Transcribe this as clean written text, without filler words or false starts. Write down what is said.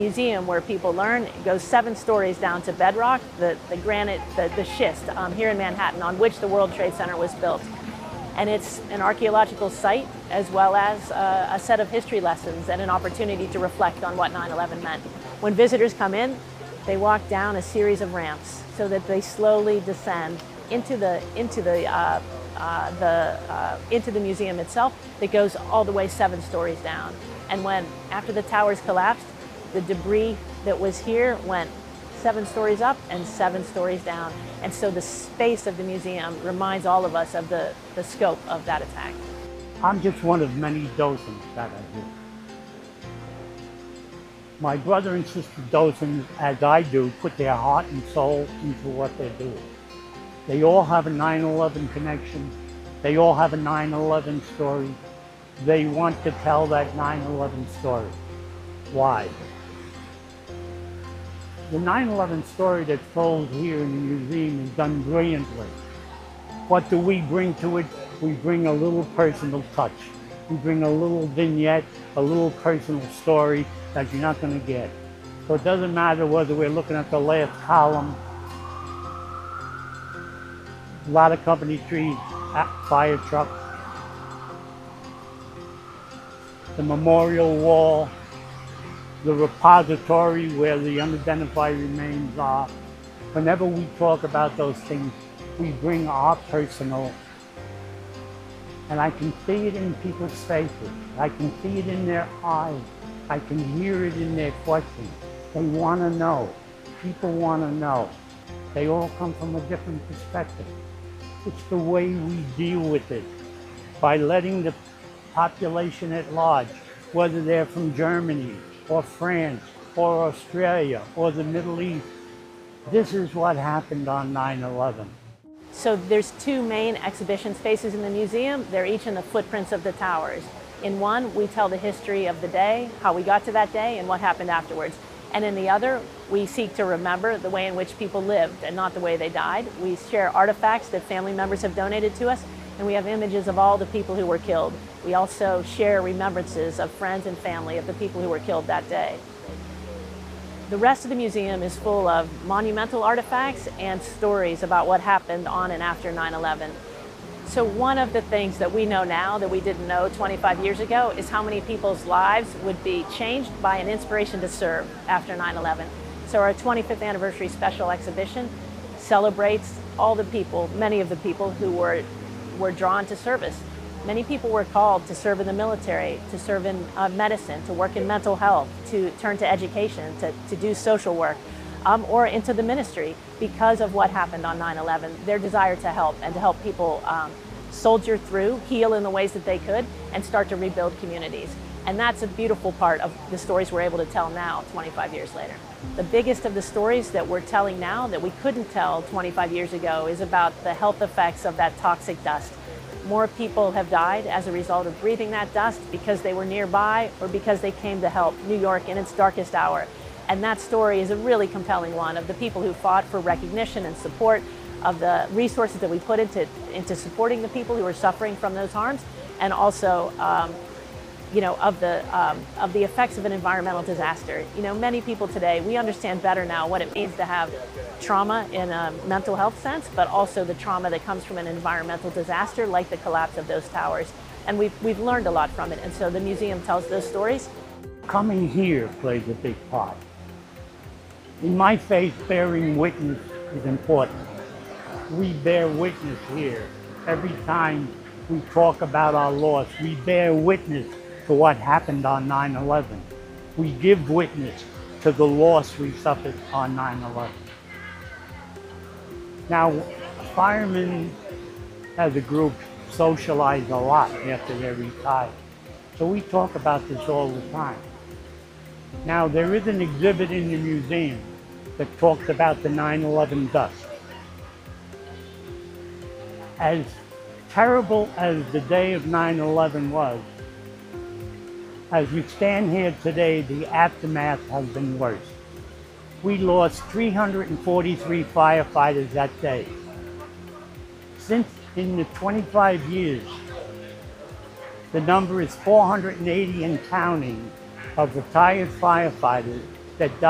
Museum where people learn. It goes 7 stories down to bedrock, the granite, the schist here in Manhattan on which the World Trade Center was built. And it's an archaeological site as well as a set of history lessons and an opportunity to reflect on what 9/11 meant. When visitors come in, they walk down a series of ramps so that they slowly descend into the museum itself that goes all the way 7 stories down. And after the towers collapsed, the debris that was here went 7 stories up and 7 stories down. And so the space of the museum reminds all of us of the scope of that attack. I'm just one of many docents that I do. My brother and sister docents, as I do, put their heart and soul into what they're doing. They all have a 9/11 connection. They all have a 9/11 story. They want to tell that 9/11 story. Why? The 9/11 story that's told here in the museum is done brilliantly. What do we bring to it? We bring a little personal touch. We bring a little vignette, a little personal story that you're not going to get. So it doesn't matter whether we're looking at the last column, a lot of company trees, fire trucks, the memorial wall, the repository where the unidentified remains are. Whenever we talk about those things, we bring our personal, and I can see it in people's faces. I can see it in their eyes. I can hear it in their questions. They want to know. People want to know. They all come from a different perspective. It's the way we deal with it, by letting the population at large, whether they're from Germany, or France, or Australia, or the Middle East. This is what happened on 9/11. So there's 2 main exhibition spaces in the museum. They're each in the footprints of the towers. In one, we tell the history of the day, how we got to that day, and what happened afterwards. And in the other, we seek to remember the way in which people lived and not the way they died. We share artifacts that family members have donated to us, and we have images of all the people who were killed. We also share remembrances of friends and family of the people who were killed that day. The rest of the museum is full of monumental artifacts and stories about what happened on and after 9/11. So one of the things that we know now that we didn't know 25 years ago is how many people's lives would be changed by an inspiration to serve after 9/11. So our 25th anniversary special exhibition celebrates all the people, many of the people who were drawn to service. Many people were called to serve in the military, to serve in medicine, to work in mental health, to turn to education, to do social work, or into the ministry because of what happened on 9/11, their desire to help and to help people soldier through, heal in the ways that they could, and start to rebuild communities. And that's a beautiful part of the stories we're able to tell now, 25 years later. The biggest of the stories that we're telling now that we couldn't tell 25 years ago is about the health effects of that toxic dust. More people have died as a result of breathing that dust because they were nearby or because they came to help New York in its darkest hour. And that story is a really compelling one of the people who fought for recognition and support, of the resources that we put into supporting the people who are suffering from those harms, and also of the effects of an environmental disaster. Many people today, we understand better now what it means to have trauma in a mental health sense, but also the trauma that comes from an environmental disaster like the collapse of those towers. And we've learned a lot from it, and so the museum tells those stories. Coming here plays a big part. In my faith, bearing witness is important. We bear witness here. Every time we talk about our loss, we bear witness to what happened on 9/11. We give witness to the loss we suffered on 9/11. Now, firemen as a group socialize a lot after they're retired. So we talk about this all the time. Now, there is an exhibit in the museum that talks about the 9/11 dust. As terrible as the day of 9/11 was, as we stand here today, the aftermath has been worse. We lost 343 firefighters that day. Since in the 25 years, the number is 480 and counting of retired firefighters that